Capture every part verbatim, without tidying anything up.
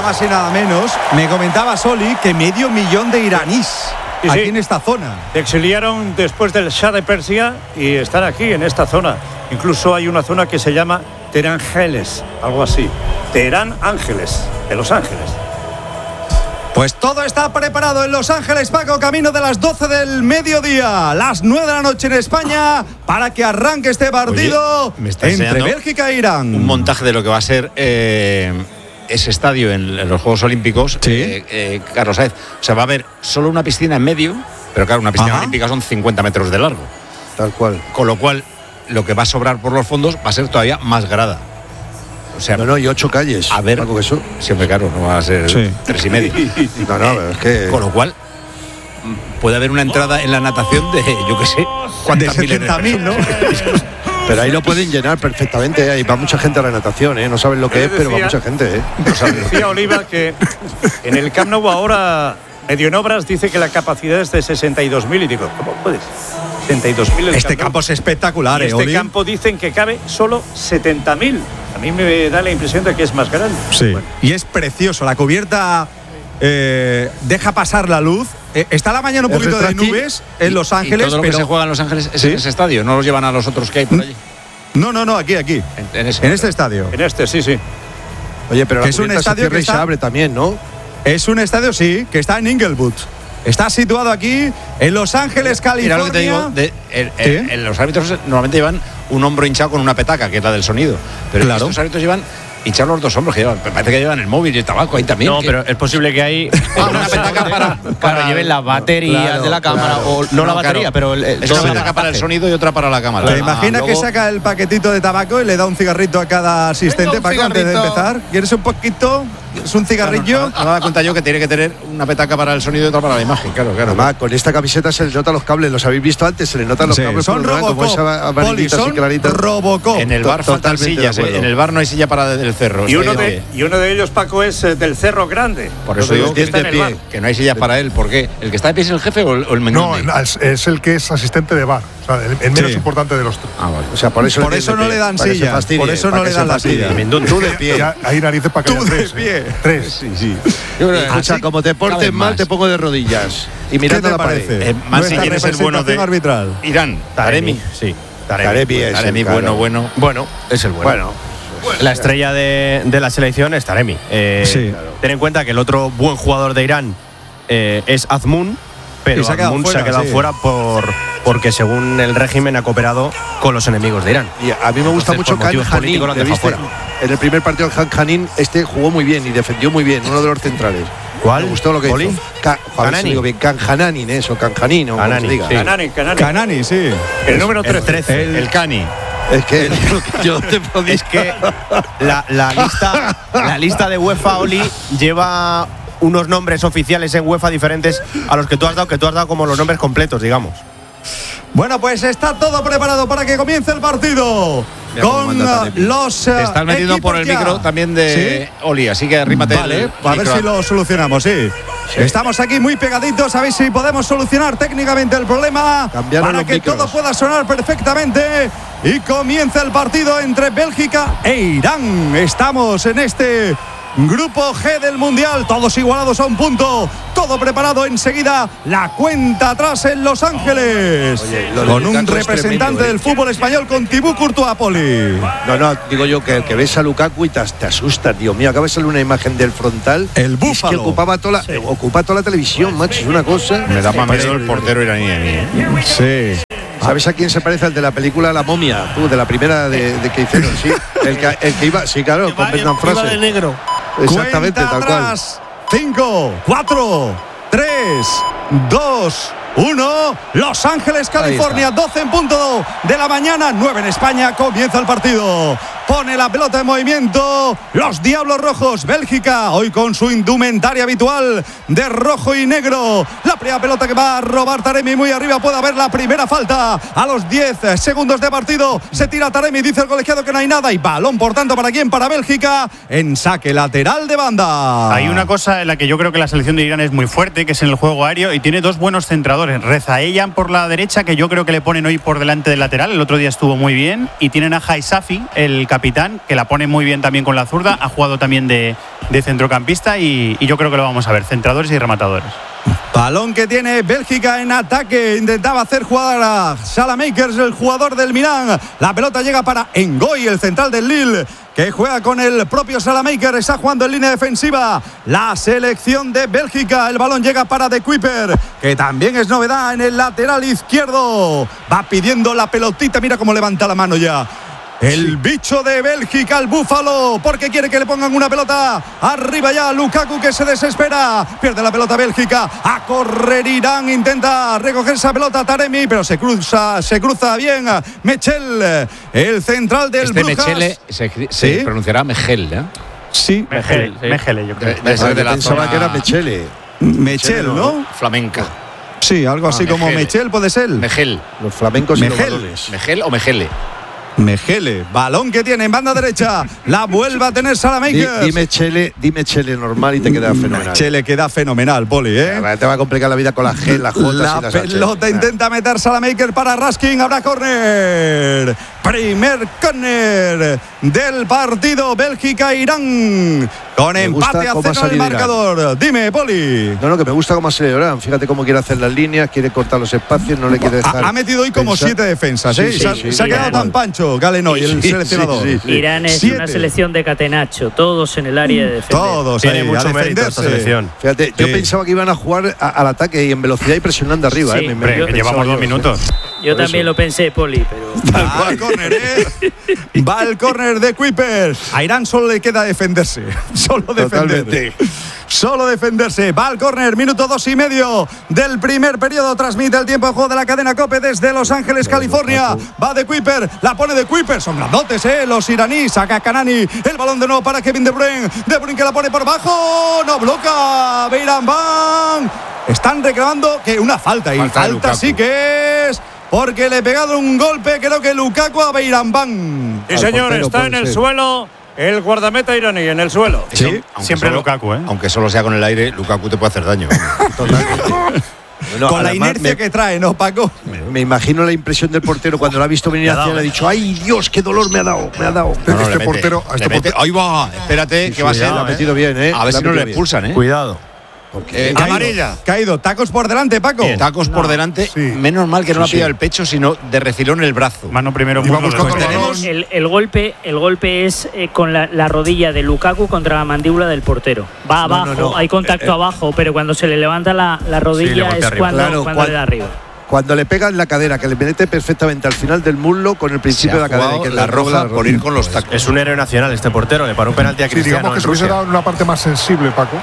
más y nada menos. Me comentaba Soli que medio millón de iraníes sí, aquí sí. en esta zona. Se exiliaron después del Shah de Persia y están aquí en esta zona. Incluso hay una zona que se llama Teherán Ángeles, algo así. Teherán Ángeles, de Los Ángeles. Pues todo está preparado en Los Ángeles, Paco, camino de las doce del mediodía, las nueve de la noche en España, para que arranque este partido. Oye, me está entre Bélgica e Irán. Un montaje de lo que va a ser eh, ese estadio en, en los Juegos Olímpicos, ¿Sí? eh, eh, Carlos Saez. O sea, va a haber solo una piscina en medio, pero claro, una piscina Ajá. olímpica son cincuenta metros de largo. Tal cual. Con lo cual, lo que va a sobrar por los fondos va a ser todavía más grada. O sea, No, no, y ocho calles. a ver, algo que eso. siempre claro, no va a ser Sí. tres y medio. No, no, pero es que. Con lo cual, puede haber una entrada en la natación de, yo qué sé, De cuántas miles de setenta mil, ¿no? Pero ahí lo pueden llenar perfectamente. Ahí va mucha gente a la natación, ¿eh? No saben lo que Yo es, pero va decía- mucha gente, ¿eh? Decía Oliva que en el Camp Nou ahora, medio en obras, dice que la capacidad es de sesenta y dos mil. Y digo, ¿cómo puedes? sesenta y dos mil. Este campo es espectacular, Y ¿eh, este Oli? campo dicen que cabe solo setenta mil. A mí me da la impresión de que es más grande. Sí, Bueno, y es precioso. La cubierta eh, deja pasar la luz. Eh, está la mañana un El poquito de retráctil. nubes en Los Y Ángeles, todo lo pero que se juega en Los Ángeles es ¿Sí? en ese estadio, no los llevan a los otros que hay por allí. no, no, no, aquí, aquí, En, en ese. en este estadio. en este, sí, sí. Oye, pero Que la es un cubierta se estadio cierra que y se está- abre también, ¿no? Es un estadio, sí, que está en Inglewood. Está situado aquí en Los Ángeles, California. Mira lo que te digo, de- el- el- ¿Qué? el- los árbitros normalmente llevan un hombro hinchado con una petaca, que es la del sonido. Pero Claro. estos árbitros llevan hinchados los dos hombros, que llevan, parece que llevan el móvil y el tabaco ahí también. No, que- pero es posible que hay Ah, una petaca para, Claro, para lleven las baterías claro, de la cámara, claro. o no, la batería, claro. pero el, el- Es todo una el petaca para el aparataje. sonido y otra para la cámara. ¿Te Ah, imaginas que luego- saca el paquetito de tabaco y le da un cigarrito a cada asistente, Venga, un Paco, antes de cigarrito. empezar? ¿Quieres un poquito? ¿Es un cigarrillo? No me da cuenta yo que tiene que tener una petaca para el sonido y otra para la imagen, claro, claro. Además, con esta camiseta se les notan los cables. ¿Los habéis visto antes? Se les notan los Sí, cables. son por donde van, como esa Robocop, Poli, amarillita así son clarita. Robocop. En el To- bar faltan totalmente de sillas, ¿eh? acuerdo. En el bar no hay silla para el cerro. Y Estoy uno, de, de- y uno de ellos, Paco, es eh, del Cerro Grande. Por eso Uno de digo los que está en de el bar. pie. que no hay sillas para él. ¿Por qué? ¿El que está de pie es el jefe o el, o el No, Mendundi? es, es el que es asistente de bar. O sea, el, el menos Sí. importante de los tres. Ah, vale. O sea, por eso, Por le eso tienen no de le pie, dan para que se silla, fastidie, por eso para no que le se dan la fastidie. silla. Tú de pie. Ya hay narices para que Tú haya de tres. pie. ¿eh? Tres. Sí, sí. Yo creo que Escucha, así como te portes caben mal, más. te pongo de rodillas. Y ¿Qué mirando te la pared. parece? Eh, más si Nuestra quieres ser bueno de representación arbitral. Irán, Taremi. Sí, Taremi es Taremi, el bueno, claro. bueno. Bueno, es el bueno. Bueno, La estrella de, de la selección es Taremi. Eh, Sí. Ten en cuenta que el otro buen jugador de Irán eh, es Azmoun, pero Y se ha quedado Azmoun se ha fuera, quedado sí. fuera por, porque según el régimen ha cooperado con los enemigos de Irán. y a mí me gusta Entonces, mucho por Khan motivos Hanin. políticos lo han ¿Le dejado viste? En el primer partido Khan Hanin, este jugó muy bien y defendió muy bien, uno de los centrales. ¿Cuál? Me gustó lo que ¿Poli? hizo. Ka- joder, Kanani. si digo bien, Khan Hananin, eso, Khan Hanin, o como Kanani, se diga. sí. Canani, Canani. Canani, sí. El número El trece. trece. El- El Cani. Es que yo te podía. Es que la, la lista, la lista de UEFA, Oli, lleva unos nombres oficiales en UEFA diferentes a los que tú has dado, que tú has dado como los nombres completos, digamos. Bueno, pues está todo preparado para que comience el partido. Mira cómo Con manda uh, Taremi. los. uh, Te estás metiendo por el equipos ya. micro también de Oli, así que arrímate. Vale, el a ver micro. si lo solucionamos, sí. Estamos aquí muy pegaditos, a ver si podemos solucionar técnicamente el problema Cambiaron para los que micros. todo pueda sonar perfectamente y comienza el partido entre Bélgica e Irán. Estamos en este Grupo G del Mundial, todos igualados a un punto, todo preparado enseguida, la cuenta atrás en Los Ángeles. Oye, lo de con un Lukaku es representante tremendo, ¿eh? del fútbol español, con Thibaut Courtois, Poli. No, no, digo yo que el que ves a Lukaku y te, te asustas, Dios mío. Acaba de salir una imagen del frontal. El y es que búfalo. ocupaba toda, la, ocupa toda la televisión, macho. Es una cosa. Me da más miedo el portero iraní a mí, ¿eh? Sí. ¿Sabes a quién se parece? Al de la película La Momia, tú, de la primera de, de que hicieron, sí. El que, el que iba, sí, claro, con Brendan Fraser. negro. Exactamente, Cuenta tal cual. atrás. cinco, cuatro, tres, dos, uno. Los Ángeles, California, doce en punto de la mañana, nueve en España. Comienza el partido. Pone la pelota en movimiento. Los Diablos Rojos, Bélgica, hoy con su indumentaria habitual de rojo y negro. La primera pelota que va a robar Taremi muy arriba. Puede haber la primera falta a los diez segundos de partido. Se tira Taremi, dice el colegiado que no hay nada. Y balón, por tanto, ¿para quién? Para Bélgica, en saque lateral de banda. Hay una cosa en la que yo creo que la selección de Irán es muy fuerte, que es en el juego aéreo, y tiene dos buenos centradores. Rezaeian por la derecha, que yo creo que le ponen hoy por delante del lateral. El otro día estuvo muy bien. Y tienen a Haisafi, el capitán, que la pone muy bien también con la zurda, ha jugado también de, de centrocampista y, y yo creo que lo vamos a ver, centradores y rematadores. Balón que tiene Bélgica en ataque. Intentaba hacer jugar a Salamakers, el jugador del Milán. La pelota llega para Ngoy, el central del Lille, que juega con el propio Salamakers. Está jugando en línea defensiva la selección de Bélgica. El balón llega para De Kuyper, que también es novedad en el lateral izquierdo. Va pidiendo la pelotita. Mira cómo levanta la mano ya el sí. bicho de Bélgica, el búfalo, porque quiere que le pongan una pelota arriba ya. Lukaku, que se desespera, pierde la pelota Bélgica. A correr Irán, intenta recoger esa pelota Taremi, pero se cruza, se cruza bien Mechel, el central del este Brujas. Mechele se, se ¿Sí? pronunciará Mechel, ¿eh? Sí, Mechel, sí. Mechele, yo creo. De, de, de la pensaba zona... que era Mechele. Mechel, ¿no? Flamenca. Sí, algo así ah, como Mechele. Mechel puede ser. Mechel. Los flamencos Mechel. Y los balones. Mechel o Mechele. Mechele, balón que tiene en banda derecha, la vuelve a tener Salamakers. Di, dime Chele, dime Chele normal y te queda fenomenal. Chele queda fenomenal, Poli, ¿eh? Te va a complicar la vida con la G, la J. La y las pelota H. intenta meter Salamakers para Raskin, habrá córner. Primer córner del partido Bélgica-Irán. Con me empate a cero en el marcador. Irán. Dime, Poli. No, no, que me gusta cómo se Irán. Fíjate cómo quiere hacer las líneas, quiere cortar los espacios, no le quiere dejar. Ha, ha metido hoy como pensar. siete defensas, ¿eh? Sí, sí, se, sí, se ha quedado tan pancho Galenoy, el sí, seleccionador. Sí, sí, sí. Irán es siete. Una selección de catenacho, todos en el área de defensa. Todos, tiene ahí, mucho mérito esta selección. Fíjate, yo sí. pensaba que iban a jugar a, al ataque y en velocidad y presionando arriba. Sí, ¿eh? me, me, yo, llevamos dos minutos. Yo Por también eso. lo pensé, Poli, pero. Va al córner, ¿eh? Va al córner de Kuyper. A Irán solo le queda defenderse. Solo defender. Totalmente. Solo defenderse. Va al córner, minuto dos y medio del primer periodo. Transmite el tiempo de juego de la cadena COPE desde Los Ángeles, California. Va de Kuyper, la pone de Kuyper. Son grandotes, ¿eh? Los iraníes. Saca Kanani. El balón de nuevo para Kevin De Bruyne. De Bruyne que la pone por abajo. No bloca. Beiranvand. Están reclamando que una falta. Y falta, falta sí que es. Porque le he pegado un golpe, creo que Lukaku a Beiranvand. Sí, señor, está en el ser. suelo. El guardameta iraní en el suelo. Sí, sí siempre solo, Lukaku, ¿eh? Aunque solo sea con el aire, Lukaku te puede hacer daño. Bueno, con la inercia me, que trae, ¿no, Paco? Me, me imagino la impresión del portero cuando lo ha visto venir hacia él, ha dicho, ¡ay, Dios, qué dolor me ha dado! Me ha dado. No, no, este portero, a este portero. Ahí va, espérate, sí, que sí, va a ser. Lo ha metido bien, ¿eh? A ver si no le expulsan, ¿eh? Cuidado. Eh, amarilla. Caído, tacos por delante, Paco. Bien. Tacos no. por delante. Sí. Menos mal que no sí, ha pillado sí. el pecho, sino de refilón el brazo. Mano primero. Pues el, el golpe, el golpe es eh, con la, la rodilla de Lukaku contra la mandíbula del portero. Va abajo, no, no, no. hay contacto eh, abajo, pero cuando se le levanta la, la rodilla sí, es cuando, claro, cuando cual, le da arriba. Cuando le pega en la cadera, que le mete perfectamente al final del muslo con el principio de la cadera. Que la roja la por ir con los tacos. Es un héroe nacional este portero. Le paró un penalti a Cristiano. Sí, digamos que se hubiese dado en una parte más sensible, Paco.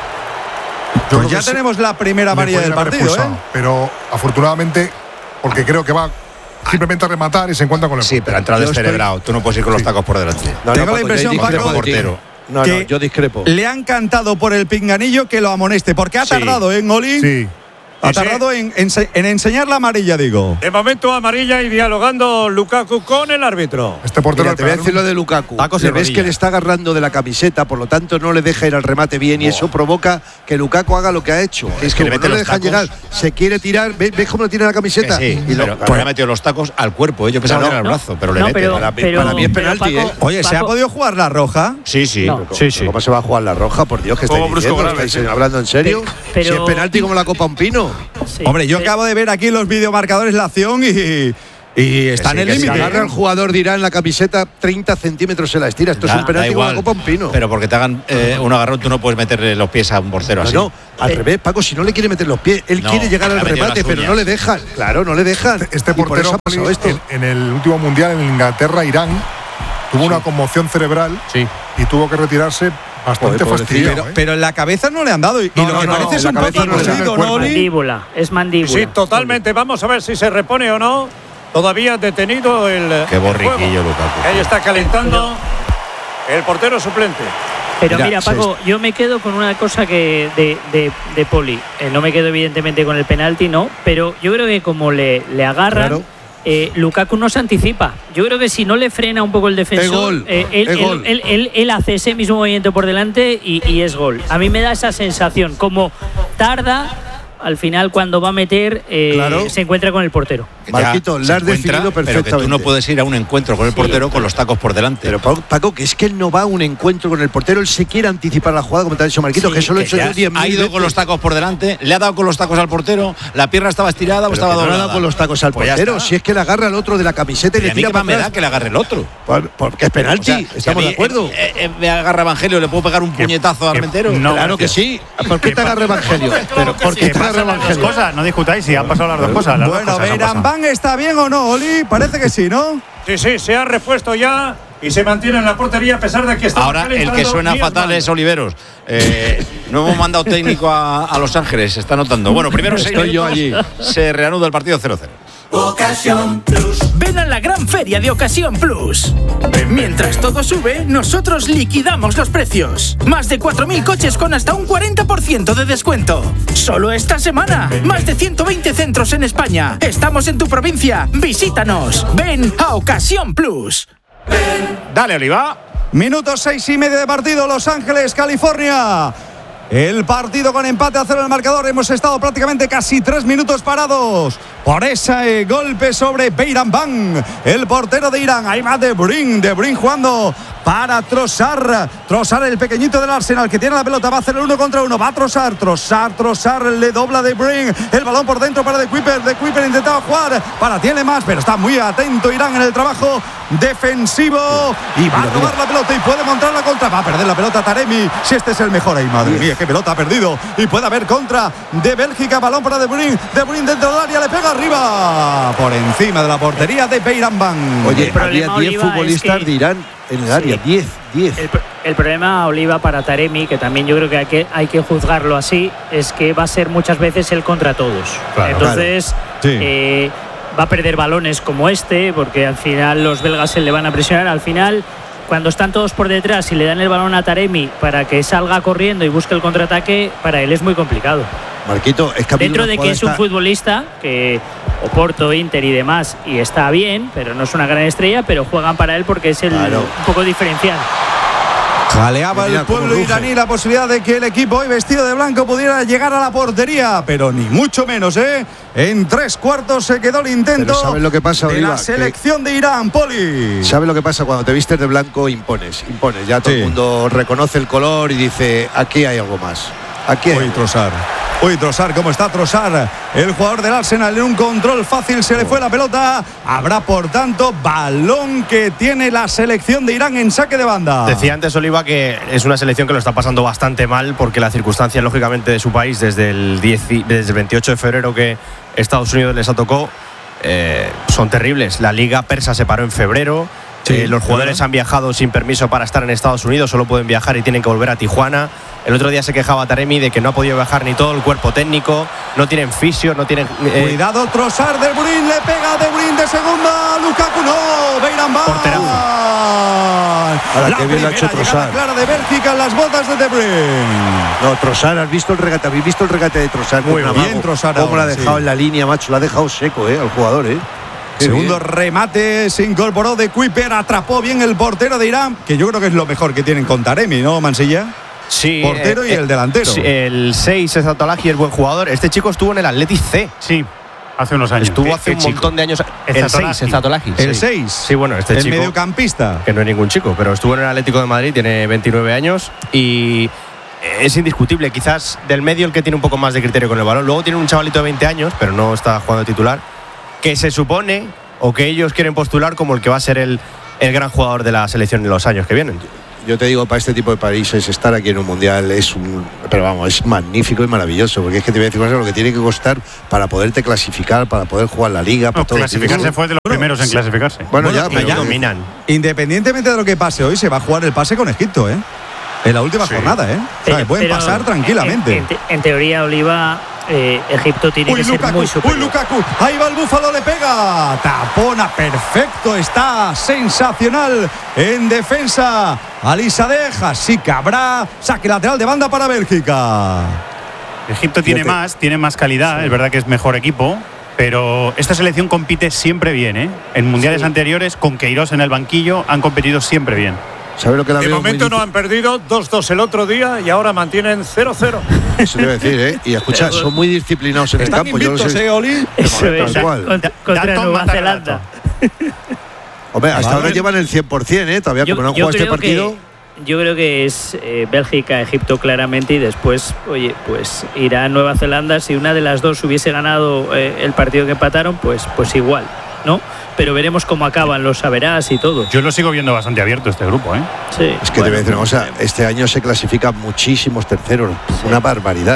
Yo pues ya tenemos la primera amarilla del partido, ¿eh? Pero afortunadamente, porque creo que va simplemente a rematar y se encuentra con el sí, portero. Pero ha entrado descerebrado. Tú no puedes ir con sí. los tacos por delante. No, Tengo no, la impresión, Paco, portero. No, no, yo discrepo. Le han cantado por el pinganillo que lo amoneste, porque ha tardado, ¿eh, Oli? Sí. Ha tardado en, en, en enseñar la amarilla, digo. De momento amarilla y dialogando Lukaku con el árbitro. Este portero. Mira, te voy a decir lo de Lukaku. Le ves que le está agarrando de la camiseta, por lo tanto no le deja ir al remate bien oh. y eso provoca que Lukaku haga lo que ha hecho. Oh, es, es que, que le no le dejan tacos. llegar, se quiere tirar. ¿Ves, ¿ves cómo le tira la camiseta? Sí, y pero, lo, pero le ha metido los tacos al cuerpo. ¿eh? Yo pensaba no, que era el brazo, pero no, le mete. Pero, para, pero, para mí es penalti. Paco, ¿eh? Oye, Paco, ¿se ha podido jugar la roja? Sí, sí. No. sí, sí. ¿Cómo se va a jugar la roja? Por Dios, que estáis diciendo? ¿Estáis hablando en serio? Si es penalti como la Copa Un Pino. Hombre, yo acabo de ver aquí los videomarcadores la acción y, y está sí, en el límite. Si agarra el jugador de Irán la camiseta treinta centímetros se la estira. Esto da, es un penalti con la Copa Un Pino. Pero porque te hagan eh, un agarrón, tú no puedes meterle los pies a un portero no, así. No, al sí. revés, Paco, si no le quiere meter los pies, él no, quiere llegar al remate, pero no le dejan. Claro, no le dejan. Este, este portero por esto. En, en el último mundial en Inglaterra, Irán tuvo sí. una conmoción cerebral sí. y tuvo que retirarse. Bastante fastidiado, pero, ¿eh? pero en la cabeza no le han dado. Y no, lo no, que no, parece no, es un poco no cosido, ¿no, Oli? Mandíbula, es mandíbula. Sí, totalmente. Vamos a ver si se repone o no. Todavía detenido el. Qué borriquillo, Lukaku. Ahí está calentando el portero suplente. Pero mira, mira Paco, yo me quedo con una cosa que de, de, de Poli. Eh, no me quedo evidentemente con el penalti, no. Pero yo creo que como le, le agarran. Claro. Eh, Lukaku no se anticipa. Yo creo que si no le frena un poco el defensor, el gol, eh, él, el él, gol. Él, él, él hace ese mismo movimiento por delante y, y es gol. A mí me da esa sensación, como tarda al final cuando va a meter eh, claro. se encuentra con el portero. Marquito, lo has definido perfectamente. Pero que tú no puedes ir a un encuentro con el portero sí. con los tacos por delante. Pero Paco, que es que él no va a un encuentro con el portero, él se quiere anticipar la jugada, como te ha dicho Marquito, sí, que solo ha hecho diez Ha ido con los tacos por delante, le ha dado con los tacos al portero, la pierna estaba estirada o estaba doblada. No le ha dado con los tacos al pues portero, si es que le agarra al otro de la camiseta y, y le tira para me da que le agarre el otro. Por, porque es penalti, o sea, estamos si de acuerdo. Eh, eh, me agarra Evangelio, le puedo pegar un puñetazo a Armentero. No, claro que sí. ¿Por qué te agarra Evangelio? Pero ¿por qué te agarra Evangelio? Cosas, no discutáis si han pasado las dos cosas. Las bueno, Beirambán está bien o no, Oli, parece que sí, ¿no? Sí, sí, se ha repuesto ya y se mantiene en la portería a pesar de que está. Ahora el que suena fatal es Oliveros. Eh, no hemos mandado técnico a, a Los Ángeles, se está notando. Bueno, primero estoy yo allí. Se reanuda el partido cero cero. Ocasión Plus. Ven a la gran feria de Ocasión Plus. Mientras todo sube, nosotros liquidamos los precios. Más de cuatro mil coches con hasta un cuarenta por ciento de descuento. Solo esta semana. Más de ciento veinte centros en España. Estamos en tu provincia. Visítanos. Ven a Ocasión Plus. Ven. Dale, Oliva. Minuto seis y medio de partido. Los Ángeles, California. El partido con empate a cero en el marcador. Hemos estado prácticamente casi tres minutos parados por ese golpe sobre Beirambán, el portero de Irán. Ahí va De Bruyne, De Bruyne jugando para Trossard. Trossard, el pequeñito del Arsenal, que tiene la pelota, va a hacer el uno contra uno. Va Trossard, Trossard, Trossard, le dobla De Bruyne. El balón por dentro para De Kuiper. De Kuiper intentaba jugar para tiene más, pero está muy atento Irán en el trabajo defensivo. Y va a robar la pelota y puede montar la contra. Va a perder la pelota Taremi. Si este es el mejor ahí, madre mía, qué pelota ha perdido. Y puede haber contra de Bélgica. Balón para De Bruyne. De Bruyne dentro del área, le pega arriba. Por encima de la portería de Beirambán. Oye, había diez futbolistas es que... de Irán en el área. diez, diez. El, el problema, Oliva, para Taremi, que también yo creo que hay, que hay que juzgarlo así, es que va a ser muchas veces el contra todos. Claro, Entonces, claro. Sí. Eh, va a perder balones como este, porque al final los belgas se le van a presionar. Al final, cuando están todos por detrás y le dan el balón a Taremi para que salga corriendo y busque el contraataque, para él es muy complicado. Marquito, es que dentro de que es un futbolista que Oporto, Inter y demás, y está bien, pero no es una gran estrella, pero juegan para él porque es el claro. un poco diferencial. Jaleaba el pueblo iraní la posibilidad de que el equipo hoy vestido de blanco pudiera llegar a la portería, pero ni mucho menos, ¿eh? En tres cuartos se quedó el intento. ¿Sabes lo que pasa, de Oliva? la selección de Irán, Poli? ¿Sabes lo que pasa? Cuando te vistes de blanco impones, impones. Ya todo sí. el mundo reconoce el color y dice, aquí hay algo más. Aquí hay Uy, Trossard. Uy, Trossard, ¿cómo está Trossard? El jugador del Arsenal en un control fácil se le fue la pelota. Habrá, por tanto, balón que tiene la selección de Irán en saque de banda. Decía antes, Oliva, que es una selección que lo está pasando bastante mal porque las circunstancias, lógicamente, de su país desde el, diez, desde el veintiocho de febrero que Estados Unidos les atacó eh, son terribles. La Liga Persa se paró en febrero. Sí, eh, los jugadores claro. han viajado sin permiso para estar en Estados Unidos, solo pueden viajar y tienen que volver a Tijuana. El otro día se quejaba Taremi de que no ha podido viajar ni todo el cuerpo técnico, no tienen fisio, no tienen... Eh... Cuidado, Trossard, De Bruyne, le pega De Bruyne de segunda, Lukaku no, Beirambán. Porterazo. Ahora la que bien lo ha hecho Trossard. Clara de Bélgica en las botas de De Bruyne. No, Trossard, ¿has visto el regate? ¿Habéis visto el regate de Trossard? Muy bien, Trossard. Cómo lo ha dejado sí. en la línea, macho, lo ha dejado seco, eh, al jugador, eh. Qué Segundo bien. remate, se incorporó De Kuiper, atrapó bien el portero de Irán, que yo creo que es lo mejor que tienen con Taremi, ¿no, Mansilla? Sí. Portero eh, y el delantero. Sí, el seis es Zatolagi, es buen jugador. Este chico estuvo en el Athletic C. Sí, hace unos años. Estuvo hace un chico? montón de años. El seis, el Zatolagi. El seis. Sí, bueno, este el chico. El mediocampista. Que no es ningún chico, pero estuvo en el Atlético de Madrid, tiene veintinueve años y es indiscutible. Quizás del medio el que tiene un poco más de criterio con el balón. Luego tiene un chavalito de veinte años, pero no está jugando titular, que se supone o que ellos quieren postular como el que va a ser el, el gran jugador de la selección en los años que vienen. Yo te digo, para este tipo de países estar aquí en un mundial es un, pero vamos, es magnífico y maravilloso, porque es que te voy a decir más lo que tiene que costar para poderte clasificar, para poder jugar la liga, para no, todo. Clasificarse fue de los bueno, primeros en clasificarse. Bueno, bueno ya, ya dominan. Independientemente de lo que pase hoy, se va a jugar el pase con Egipto, ¿eh? En la última sí. jornada, ¿eh? Pero, o sea, pueden pasar tranquilamente. En, en, en teoría, Oliva, eh, Egipto tiene uy, que Lukaku, ser muy superior. Uy, Lukaku, ahí va el Búfalo, le pega. Tapona perfecto, está sensacional en defensa. Alisadeh, así que habrá saque lateral de banda para Bélgica. Egipto tiene Fíjate. más, tiene más calidad, sí. es verdad que es mejor equipo. Pero esta selección compite siempre bien, ¿eh? En mundiales sí. anteriores, con Queiroz en el banquillo, han competido siempre bien. ¿Sabe lo que la de veo momento no han perdido dos dos el otro día y ahora mantienen cero cero. Eso te iba a decir, ¿eh? Y escucha, son muy disciplinados en el campo. Yo lo sé. ¿Eh, Oli? Eso es, contra, contra Nueva Zelanda. Hombre, hasta vale. ahora llevan el cien por ciento, ¿eh? Todavía Yo, como no han yo jugado este creo partido. que- yo creo que es eh, Bélgica, Egipto claramente y después, oye, pues Irán, Nueva Zelanda. Si una de las dos hubiese ganado eh, el partido que empataron, pues, pues igual, ¿no? Pero veremos cómo acaban los saberás y todo. Yo lo sigo viendo bastante abierto este grupo, ¿eh? Sí, Es que bueno, te voy a decir una cosa, este año se clasifican muchísimos terceros, una barbaridad.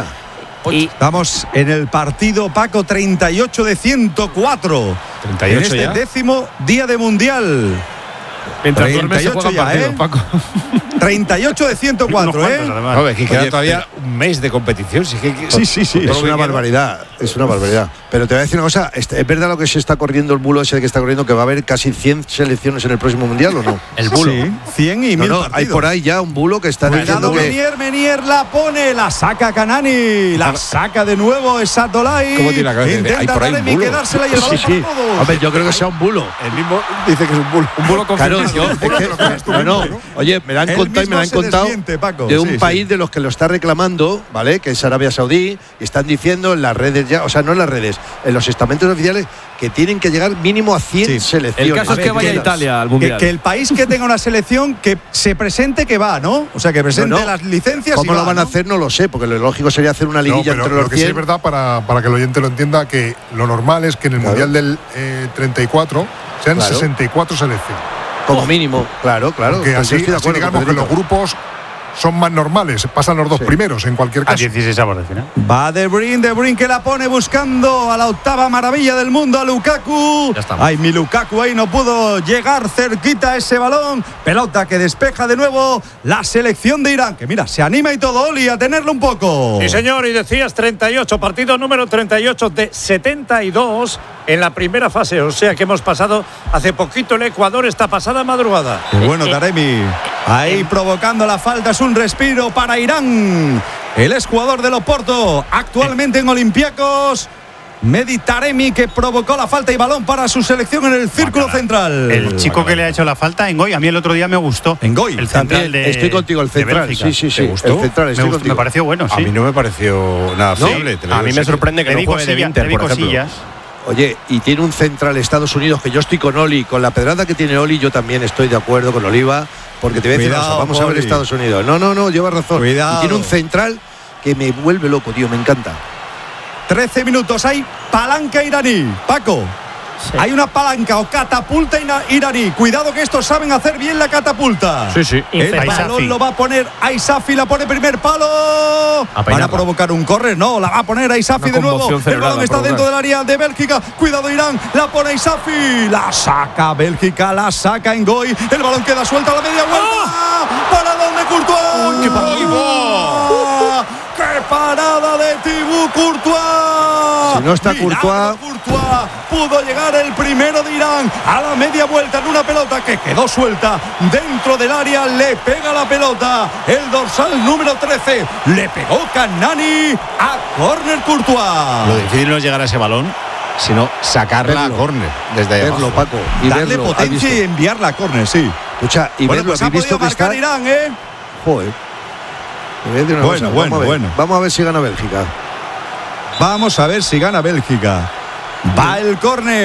Y Estamos en el partido, Paco, treinta y ocho de ciento cuatro. treinta y ocho en este ya. décimo día de Mundial. Mientras duermes se treinta y ocho juega ya, partido, ¿eh? Paco. treinta y ocho de ciento cuatro, Unos ¿eh? cuantos, además. No, es que queda Oye, todavía un mes de competición. Sí, que, Sí, sí, sí. con todo Es lo que una queda. barbaridad, es una barbaridad. Pero te voy a decir una cosa, ¿es es verdad lo que se está corriendo el bulo ese que está corriendo, que va a haber casi cien selecciones en el próximo Mundial o no? El bulo. Sí, cien y No, mil no, partidos. hay por ahí ya un bulo que está Cuidado, diciendo que… Menier, Menier la pone, la saca Canani, la saca de nuevo Sadolai. ¿Cómo tiene la cabeza? Intenta Hay por ahí un Taremi bulo. quedársela y el balón Sí, sí. para todos. Hombre, yo creo que sea un bulo. El mismo dice que es un bulo. Un bulo Claro, confirmado. yo, es que- no, no, oye, me la han Él contado y me la han mismo se contado desmiente, Paco. de un Sí, sí. país de los que lo está reclamando, ¿vale? Que es Arabia Saudí, y están diciendo en las redes ya, o sea, no en las redes, en los estamentos oficiales, que tienen que llegar mínimo a cien Sí. selecciones. El caso es que vaya a Italia al Que, Mundial. que el país que tenga una selección que se presente que va, ¿no? O sea, que presente No, no. las licencias. y ¿Cómo va, lo van a ¿no? hacer? No lo sé, porque lo lógico sería hacer una No, liguilla pero entre lo los que sí cien. es verdad, para, para que el oyente lo entienda, que lo normal es que en el Claro. Mundial del eh, treinta y cuatro sean Claro. sesenta y cuatro selecciones. Como mínimo, claro, claro. Que Pues yo así, estoy de así acuerdo digamos con que los Pedrito. grupos son más normales, pasan los dos Sí. primeros en cualquier A caso. dieciséis avos de final. Va De Bruyne, De Bruyne que la pone buscando a la octava maravilla del mundo, a Lukaku. Ya estamos. Ay, mi Lukaku ahí no pudo llegar cerquita a ese balón. Pelota que despeja de nuevo la selección de Irán, que mira, se anima y todo, Oli, a tenerlo un poco. Sí, señor, y decías treinta y ocho, partido número treinta y ocho de setenta y dos en la primera fase. O sea que hemos pasado hace poquito el Ecuador esta pasada madrugada. Qué bueno, Taremi. Ahí provocando la falta, es un respiro para Irán. El exjugador del Oporto, actualmente en Olympiacos. Mehdi Taremi, que provocó la falta y balón para su selección en el círculo central. El chico que le ha hecho la falta, Ngoy, a mí el otro día me gustó. Ngoy, el central También de estoy contigo, el de central. Bélgica. Sí, sí, sí. ¿Te gustó? El central, Me, estoy gustó, contigo. me pareció bueno, A sí. mí no me pareció nada ¿No? fiable. te lo A digo mí en me serio. sorprende que Le no vi juegue de cosilla- Inter, le vi por ejemplo. cosillas. Oye, y tiene un central Estados Unidos, que yo estoy con Oli, con la pedrada que tiene Oli, yo también estoy de acuerdo con Oliva, porque te voy a decir una Cuidado, cosa, vamos a ver Poli. Estados Unidos. No, no, no, lleva razón. Cuidado. Y tiene un central que me vuelve loco, tío, me encanta. trece minutos, hay palanca iraní. Paco, sí. hay una palanca o catapulta ina- iraní. Cuidado que estos saben hacer bien la catapulta. Sí, sí. El Impecable. balón Aisafi. lo va a poner Aisafi, la pone primer palo. Van a peinarla. provocar un córner, no, la va a poner Aisafi Una de nuevo. conmoción El cerebral balón va a está provocar. dentro del área de Bélgica. Cuidado Irán, la pone Aisafi. La saca Bélgica, la saca Ngoy. El balón queda suelto a la media vuelta. ¿Para dónde Courtois? ¡Qué parada! ¡Qué parada de Thibaut Courtois! Si no está Milagro Courtois. Courtois pudo llegar el primero de Irán a la media vuelta en una pelota que quedó suelta dentro del área. Le pega la pelota el dorsal número trece. Le pegó Canani a córner Courtois. Lo difícil no es llegar a ese balón, sino sacarla Verlo. a córner desde ahí Verlo, abajo. Paco. Y Darle verlo. ¿has potencia visto? y enviarla a córner, sí. Escucha, y Bueno, verlo, pues ha ¿habéis podido visto que marcar está? Irán, ¿eh? Joder. Te voy a decir una Bueno, cosa, bueno, vamos a ver. bueno. Vamos a ver si gana Bélgica. Vamos a ver si gana Bélgica. Va el córner.